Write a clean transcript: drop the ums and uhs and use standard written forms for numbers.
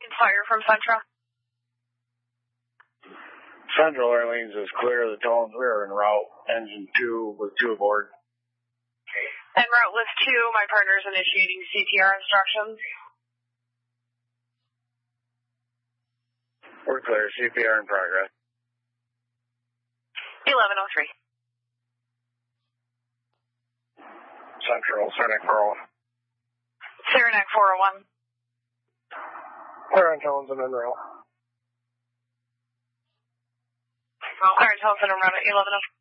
Fire from Central. Central Orleans is clear of the tones. We are en route. Engine 2 with 2 aboard. En route list 2, my partner is initiating CPR instructions. We're clear. CPR in progress. 1103. Central, Saranac 401. Saranac 401. Clear on tones and en route. Clear on tones and en route at 1103.